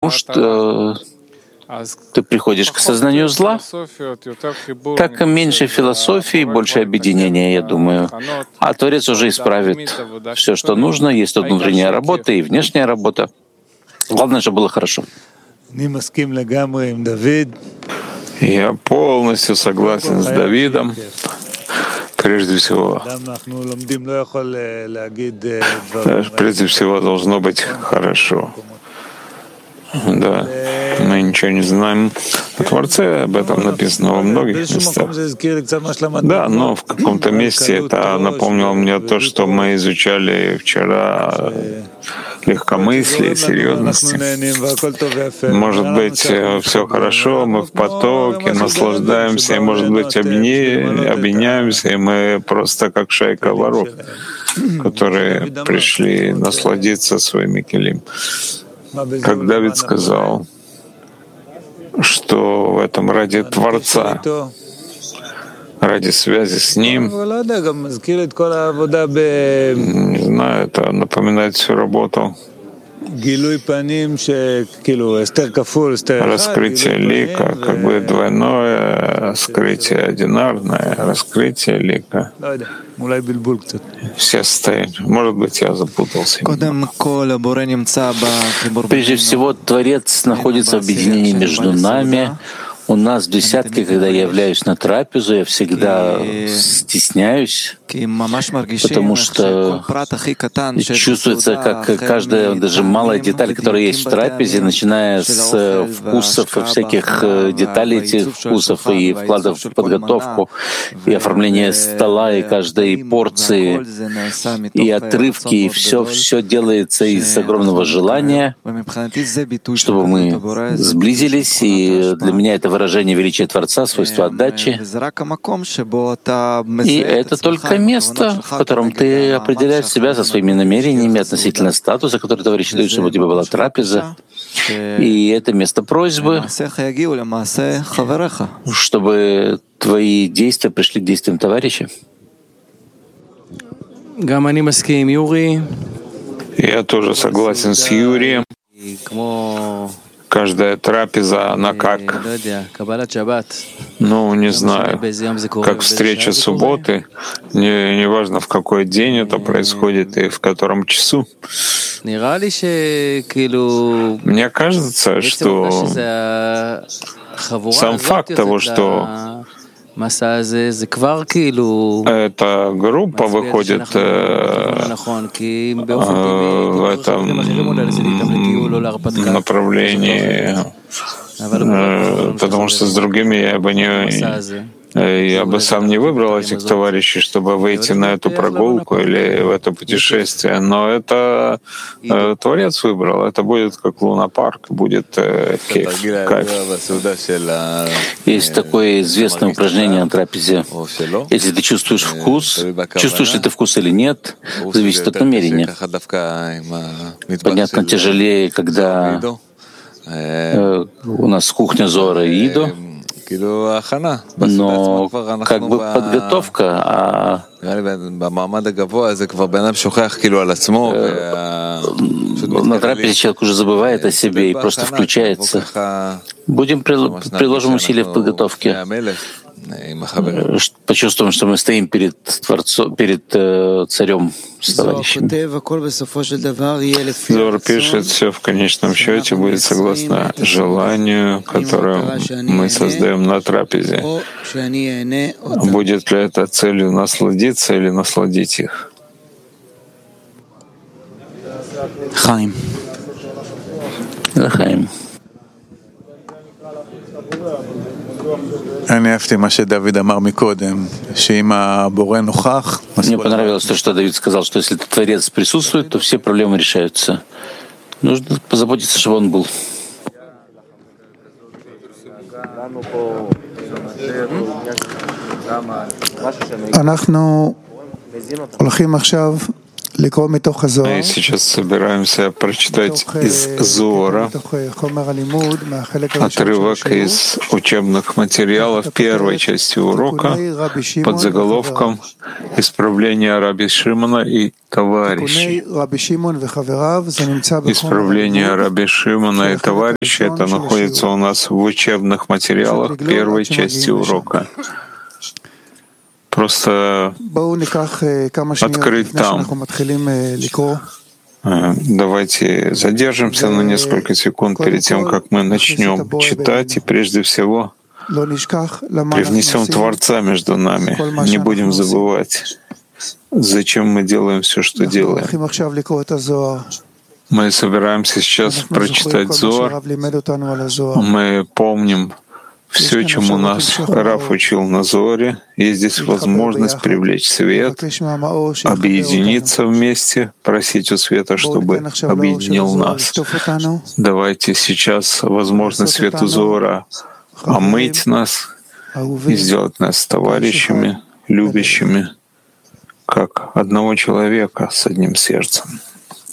потому что ты приходишь к сознанию зла, так и меньше философии, больше объединения, я думаю. А Творец уже исправит все, что нужно. Есть тут внутренняя работа и внешняя работа. Главное, чтобы было хорошо. Я полностью согласен с Давидом. Прежде всего должно быть хорошо. Да, мы ничего не знаем о Творце, об этом написано во многих местах. Да, но в каком-то месте это напомнило мне то, что мы изучали вчера легкомыслие, серьезности. Может быть, все хорошо, мы в потоке, наслаждаемся, и, может быть, объединяемся, и мы просто как шайка воров, которые пришли насладиться своими келим. Как Давид сказал, что в этом ради Творца, ради связи с Ним, не знаю, это напоминает всю работу. Раскрытие лика, как бы двойное, раскрытие одинарное, раскрытие лика. Все стоят. Может быть, я запутался. Прежде всего, Творец находится в объединении между нами. У нас в десятке, когда я являюсь на трапезу, я всегда стесняюсь, потому что чувствуется, как каждая, даже малая деталь, которая есть в трапезе, начиная с вкусов и всяких деталей этих вкусов, и вкладов в подготовку, и оформление стола, и каждой порции, и отрывки, и все делается из огромного желания, чтобы мы сблизились, и для меня это выражение величия Творца, свойства отдачи. И это только место, в котором ты определяешь себя со своими намерениями относительно статуса, который товарищ дает, чтобы у тебя была трапеза. И это место просьбы, чтобы твои действия пришли к действиям товарища. Я тоже согласен с Юрием. Каждая трапеза, она как, не знаю, как встреча субботы, не важно в какой день это происходит и в котором часу. Мне кажется, что сам факт того, что эта группа выходит в этом направлении, потому что с другими я бы сам не выбрал этих товарищей, чтобы выйти на эту прогулку или в это путешествие, но это Творец выбрал. Это будет как лунопарк, будет кайф. Есть такое известное упражнение на трапезе. Если ты чувствуешь вкус, чувствуешь ли ты вкус или нет, зависит от намерения. Понятно, тяжелее, когда у нас кухня Зора и Идо, но как бы подготовка, на трапезе человек уже забывает о себе и просто включается. Приложим усилия в подготовке. Почувствуем, что мы стоим перед Творцом, перед царем с товарищем. Зор пишет, все в конечном счете будет согласно желанию, которое мы создаем на трапезе. Будет ли это целью насладиться или насладить их? Хаим. Мне понравилось то, что Давид сказал, что если Творец присутствует, то все проблемы решаются. Нужно позаботиться, чтобы он был. Мы сейчас собираемся прочитать из Зоара отрывок из учебных материалов первой части урока под заголовком «Исправление Раби Шимона и товарищей». Исправление Раби Шимона и товарищей — это находится у нас в учебных материалах первой части урока. Просто открыть там. Давайте задержимся на несколько секунд перед тем, как мы начнем читать, и прежде всего привнесем Творца между нами. Не будем забывать, зачем мы делаем все, что делаем. Мы собираемся сейчас прочитать Зоар. Мы помним все, чему нас Рав учил на Зоре. Есть здесь возможность привлечь свет, объединиться вместе, просить у света, чтобы объединил нас. Давайте сейчас возможность света Зора омыть нас и сделать нас товарищами, любящими, как одного человека с одним сердцем.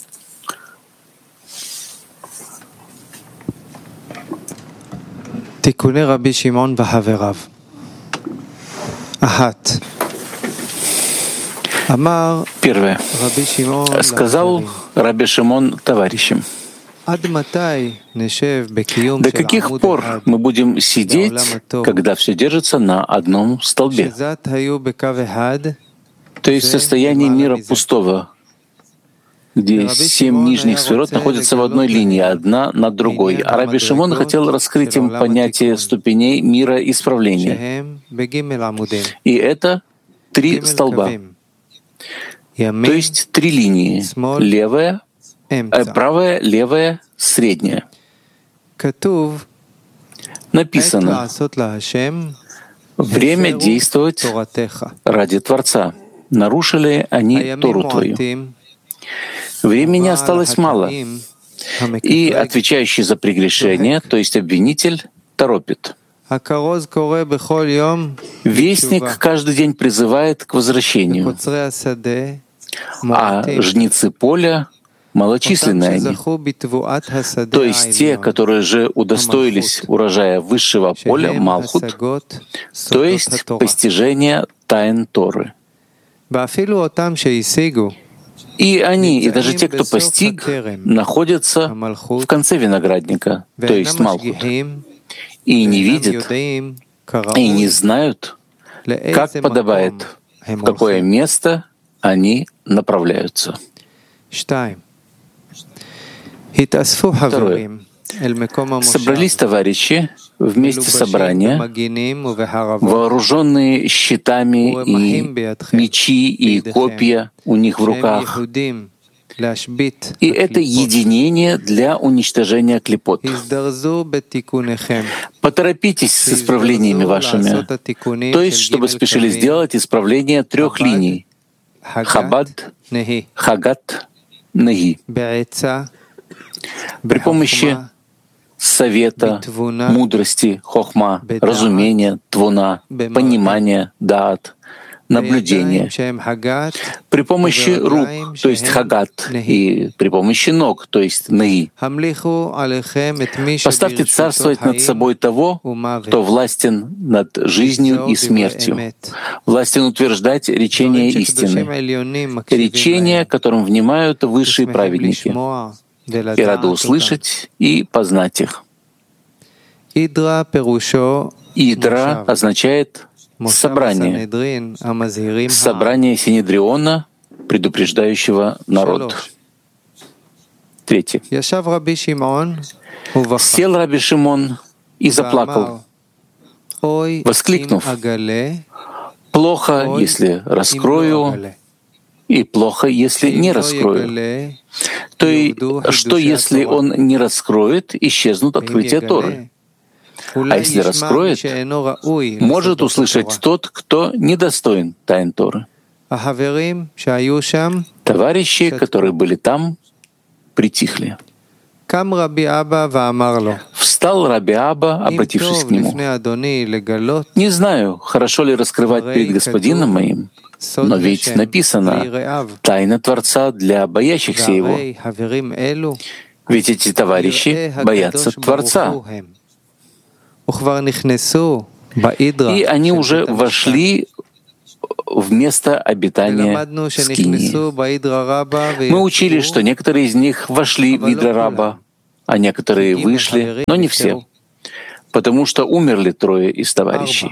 תיקוני רבי שמעון וחבריו. אחת. אמר Первое. רבי שמעון Сказал Раби Шимон товарищам: עד מתי נשב בקיום до של каких עמוד пор אחד? мы будем сидеть, когда все держится на одном столбе, שזת היו בקו אחד, то есть в состоянии мира пустого, где 7 нижних сферот находятся в одной линии, одна над другой. А Раби Шимон хотел раскрыть им понятие ступеней мира исправления. שהם בגימל עמודים. И это 3 גימל столба, קווים. то ימין, есть 3 линии. Левая, אמצע. правая, левая, средняя. כתוב, עת Написано: לעשות להשם, время הפרו действовать תורתך. ради Творца. Нарушили они הימים Тору Твою. מועטים, Времени אבל осталось мало. החטאים, И המקטרג, отвечающий за прегрешение, то есть обвинитель, торопит. הכרוז קורא בכל יום, Вестник בתשובה. каждый день призывает к возвращению, וקוצרי השדה, а מועטים. жнецы поля אותם малочисленны они. שזכו בתבואת השדה То есть те, העליון, которые же удостоились урожая высшего поля, שהם Малхут, השגות то סודות есть התורה. постижение тайн Торы. ואפילו אותם שהשיגו, И они, и даже те, кто постиг, находятся в конце виноградника, то ואינם есть Малхут, משגיחים, и не ואינם видят, יודעים и не כראוי знают, לאיזה как מקום подобает, הם в какое הולכים. место они направляются. 2. התאספו חברים אל מקום המושב, Собрались товарищи в месте מלובשים собрания, במגינים ובחרבות, вооруженные щитами и ורמחים בידכם, мечи и בידיכם, копья у них в שהם руках. יהודים להשבית И это הקליפות. единение для уничтожения клипот. הזדרזו בתיקוниכם, Поторопитесь с исправлениями вашими, לעשות התיקונים то есть של чтобы ג' спешили קווים, сделать исправление 3 линий — Хабад, נהי, Хагат, Наги, בעצה, при помощи בחוכמה, совета, בתבונה, мудрости, хохма, бедаат, разумения, твуна, бемарат, понимания, даат, наблюдения, בידיים שהם хагат, при помощи рук, וברגליים то есть שהם хагат, נהי. и при помощи ног, то есть наи. המליכו עליכם את מי Поставьте שברשותו царствовать над חיים собой того, ומוות, кто властен над жизнью לגזור и דברי смертью, אמת, властен утверждать речения דברים שקדושים истины, עליונים מקשיבים речения, להם, которым внимают высшие ושמחים праведники, לשמוע и ולדעת рады אותם. услышать и познать их. אידרא פירושו Идра מושב, означает מושב собрание, הסנהדרין המזהירים собрание Синедриона, предупреждающего народ. 3. ישב רבי שמעון ובכה, Сел Раби Шимон и заплакал. ואמר, אוי воскликнув, אם אגלה, Плохо, אוי если אם לא раскрою, אגלה. и плохо, если אם не לא раскрою. יגלה, То и יאבדו что, חידושי если התורה. он не раскроет, исчезнут ואם открытия יגלה, Торы? אולי если ישמע מי раскроет, שאינו ראוי Может לסודות услышать התורה. тот, кто недостоин тайн Торы. החברים שהיו שם, Товарищи, которые были там, притихли. קם רבי אבא ואמר לו, Встал Раби Аба, אם обратившись טוב к нему. לפני אדוני לגלות Не знаю, хорошо ли раскрывать перед господином моим, Но ведь написано «Тайна Творца для боящихся Его». Ведь эти товарищи боятся Творца. И они уже вошли в место обитания Скинии. Мы учили, что некоторые из них вошли в Идра-Раба, а некоторые вышли, но не все, потому что умерли 3 из товарищей.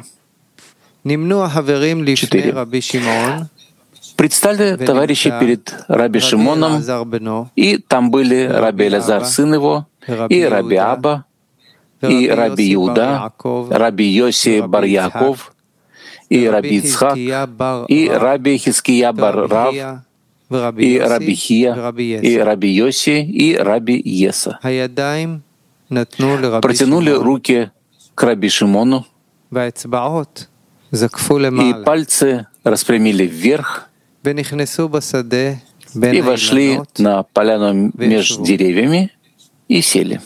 4. Предстали товарищи перед Раби Шимоном, и там были Раби Элазар, сын его, и Раби Аба, и Раби Иуда, Раби Йоси бар Яаков, и Раби Ицхак, и Раби Хиския бар Рав, и Раби Хия, и Раби Йоси, и Раби Еса. Протянули руки к Раби Шимону, и пальцы распрямили вверх, и вошли на поляну между деревьями и сели.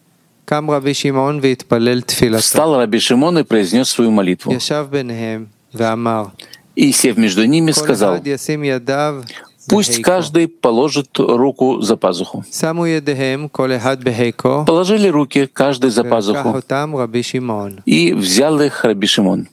Встал Раби Шимон и произнес свою молитву. И, сев между ними, сказал: «Пусть каждый положит руку за пазуху». Положили руки каждый за пазуху, и взял их Раби Шимон.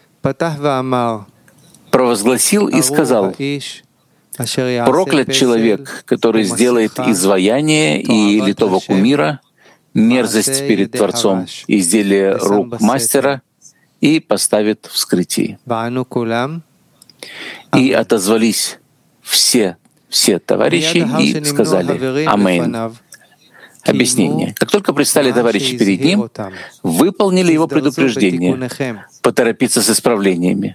Провозгласил и сказал: «Проклят человек, который сделает изваяние и литого кумира, мерзость перед Творцом, изделие рук мастера, и поставит в скрытии». И отозвались все товарищи и сказали: «Аминь». Объяснение. Как только предстали товарищи перед ним, выполнили его предупреждение поторопиться с исправлениями.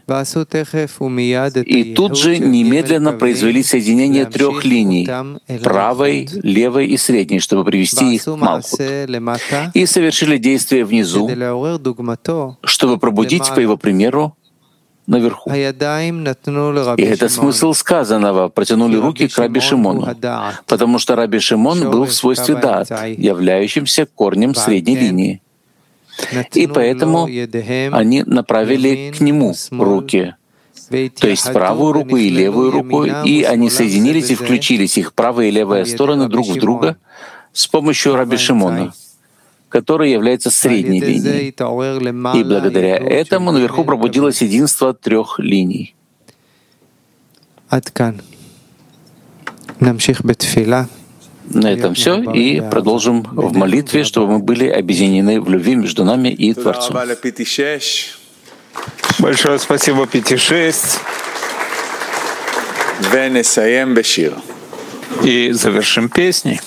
И тут же немедленно произвели соединение 3 линий — правой, левой и средней, чтобы привести их к Малхут. И совершили действие внизу, чтобы пробудить, по его примеру, наверху. И это смысл сказанного: протянули руки к Раби Шимону, потому что Раби Шимон был в свойстве даат, являющимся корнем средней линии. И поэтому они направили к нему руки, то есть правую руку и левую руку, и они соединились и включились, их правая и левая стороны друг в друга с помощью Раби Шимона, который является средней линией. И благодаря этому наверху пробудилось единство 3 линий. На этом все, и продолжим в молитве, чтобы мы были объединены в любви между нами и Творцом. Большое спасибо, 5-6. И завершим песней.